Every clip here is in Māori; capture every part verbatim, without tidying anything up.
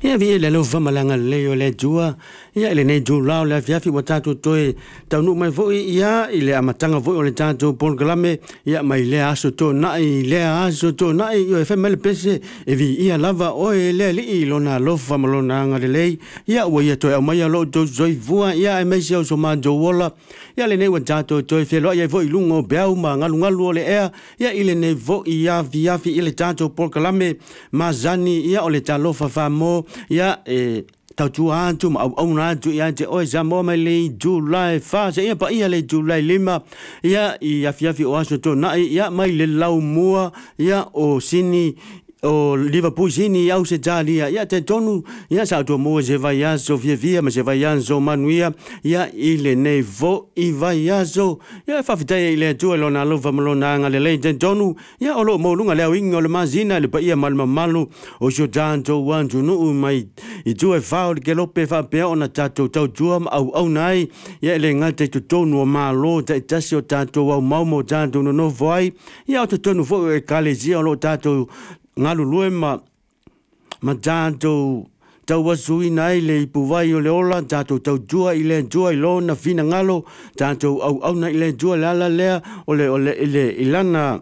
ia vi le lo famalanga le yo le jua ia le nei ju lao le fia fi watato toe tau mai vo ia ile amatanga vo le tanto polglame ia mai le aso to nai le aso to nai yo fe mel pese e vi ia lava o le li lona lo famalona nga le ia wo ia to mai lo to zoi vua ia e mai se so ma jo wola ia le nei watato toe fe lo ia vo ilungo beau ma ngalu ngalu le ea ia ile nei vo ia via fi ile tanto polglame mazani ia o le talo fa famo ia e tau tu antu ma au na tu ia te oi zamo mai le July fa se ia pa ia le July lima ia ia fia fi o aso to na ia mai le lau mua ia o sini o Liverpool sini au se jalia ia te tonu ia sa to mo se vai aso via via ma se vai aso manuia ia ile nei vo i vai aso ia fa fita ile tu lo na lo va mo na nga le le te tonu ia o lo mo lunga le ingo le mazina le pa ia mal malu o so tanto wan tu no mai i tu e fa o ke lo pe fa pe ona tato tau tu au au nai ia le nga te tonu ma lo te tasio tanto au mau mo tanto no no vai ia o te tonu vo e kalezia lo tato ngalu luema ma tanto tau wasui nai le puwai o le ola tanto tau jua i le jua i lo na fina ngalo tanto au au nai le jua la la lea o le o le ile ilana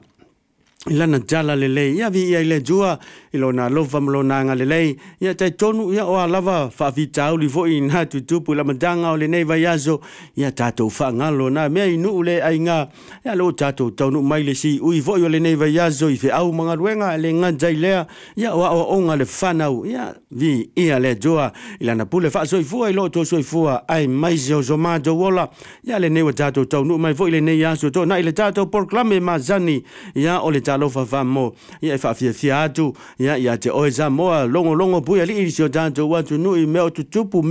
ilana jala le le ia vi ia le jua ilona lova mlona nga le le ia tai tonu ia o lava fa vitau li vo ina tu tu pula madanga o le nei vai aso ia tato fa ngalo na me inu le ainga ia lo tato tonu mai le si ui vo le nei vai aso i fe au manga ruenga le nga jailea ia o o onga le fanau ia vi ia le jua ilana pule fa so i fu ai lo to so i fu ai mai zo zo ma do wola ia le nei tato tonu mai vo le nei aso to na ile tato proclame mazani ia o le talo fa famo ia fa fia fia atu ia ia te oe za moa longo longo puia li i sio tanto watu nui meo tutupu